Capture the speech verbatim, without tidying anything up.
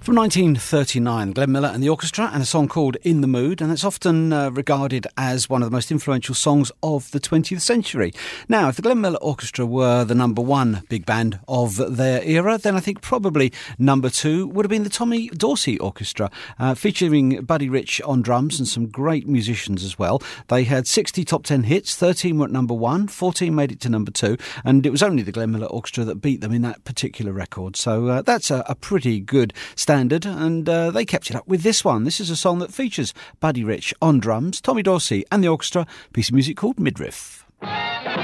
From nineteen thirty-nine, Glenn Miller and the Orchestra, and a song called In the Mood, and it's often uh, regarded as one of the most influential songs of the twentieth century. Now, if the Glenn Miller Orchestra were the number one big band of their era, then I think probably number two would have been the Tommy Dorsey Orchestra, uh, featuring Buddy Rich on drums and some great musicians as well. They had sixty top ten hits, thirteen were at number one, fourteen made it to number two, and it was only the Glenn Miller Orchestra that beat them in that particular record. So uh, that's a, a pretty good standard, and uh, they kept it up with this one. This is a song that features Buddy Rich on drums, Tommy Dorsey and the orchestra, piece of music called Midriff.